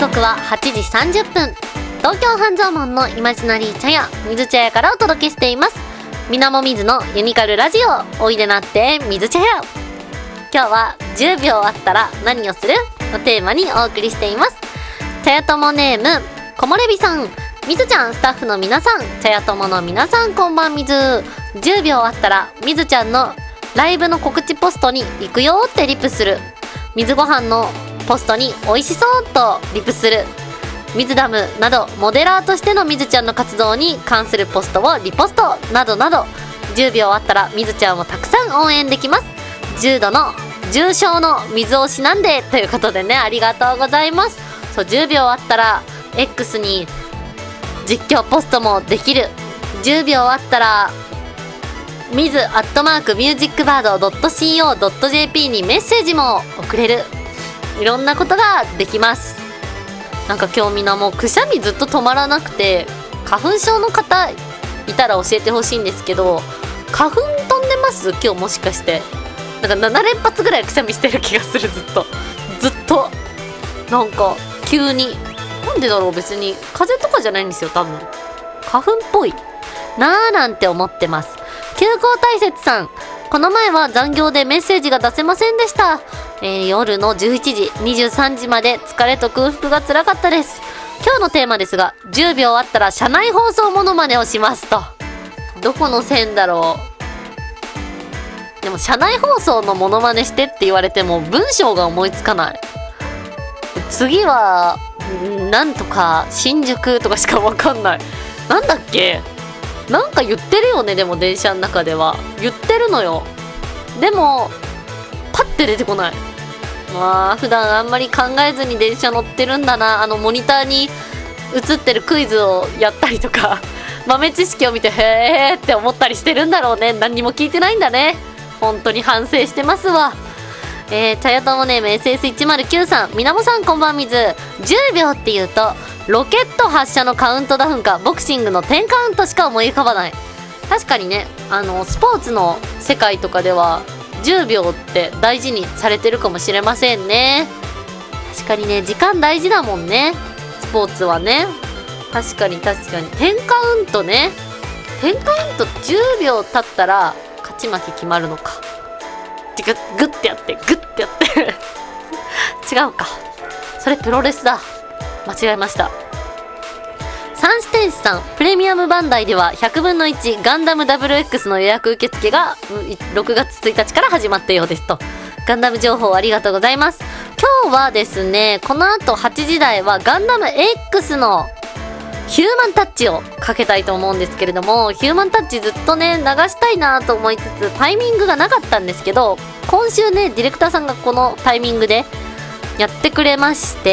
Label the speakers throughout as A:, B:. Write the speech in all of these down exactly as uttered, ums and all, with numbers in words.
A: 刻ははちじさんじゅっぷん、東京半蔵門のイマジナリー茶屋水茶屋からお届けしています。みなもみずのユニカルラジオ、おいでなって水茶屋。今日はじゅうびょうあったら何をするをテーマにお送りしています。茶屋友ネームこもれびさん、みずちゃん、スタッフの皆さん、茶屋友の皆さん、こんばんみず。じゅうびょうあったらみずちゃんのライブの告知ポストに行くよってリプする。水ご飯のポストに美味しそうとリプする。水ダムなどモデラーとしてのみずちゃんの活動に関するポストをリポストなどなど、じゅうびょうあったらみずちゃんをたくさん応援できます。じゅうどの重症の水をしなんでということでね、ありがとうございます。そう、じゅうびょうあったら X に実況ポストもできる。じゅうびょうあったらミズアットマークミュージックバードドットシーオードットジェーピー にメッセージも送れる。いろんなことができます。なんか今日みんなもうくしゃみずっと止まらなくて、花粉症の方いたら教えてほしいんですけど、花粉飛んでます？今日もしかしてなんかななれんぱつぐらいくしゃみしてる気がする。ずっとずっとなんか急に、なんでだろう。別に風邪とかじゃないんですよ、多分花粉っぽいなーなんて思ってます。休校大切さん、この前は残業でメッセージが出せませんでした。えー、夜のじゅういちじ、にじゅうさんじまで疲れと空腹が辛かったです。今日のテーマですが、じゅうびょうあったら車内放送モノマネをしますと。どこの線だろう。でも車内放送のモノマネしてって言われても文章が思いつかない。次はなんとか新宿とかしかわかんない。なんだっけ、なんか言ってるよね。でも電車の中では言ってるのよ。でもパッて出てこない。まあ普段あんまり考えずに電車乗ってるんだな。あのモニターに映ってるクイズをやったりとか豆知識を見てへーって思ったりしてるんだろうね。何にも聞いてないんだね。本当に反省してますわ。えー、茶屋友ネーム エスエスいちまるきゅう さん、みなもさんこんばんみず。じゅうびょうっていうとロケット発射のカウントダウンかボクシングのテンカウントしか思い浮かばない。確かにね、あのスポーツの世界とかではじゅうびょうって大事にされてるかもしれませんね。確かにね、時間大事だもんね、スポーツはね。確かに確かに。テンカウントね。テンカウントじゅうびょう経ったら勝ち負け決まるのか。てかグッてやってグッてやって違うか、それプロレスだ。間違えました。サンステージさん、プレミアムバンダイではひゃくぶんのいちガンダム ダブリューエックス の予約受付がろくがつついたちから始まったようですと。ガンダム情報ありがとうございます。今日はですね、この後はちじ台はガンダム X のヒューマンタッチをかけたいと思うんですけれども、ヒューマンタッチずっとね流したいなと思いつつタイミングがなかったんですけど、今週ねディレクターさんがこのタイミングでやってくれまして、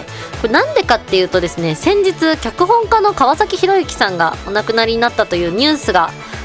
A: これなんでかっていうとですね、先日脚本家の川崎博之さんがお亡くなりになったというニュースが